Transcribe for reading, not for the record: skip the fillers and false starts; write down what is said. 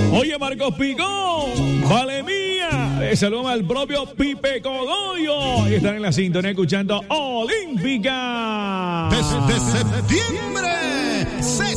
Oye, Marcos Picón, vale mía. Saludos al propio Pipe Cogollo. Y están en la sintonía escuchando Olímpica. Desde septiembre se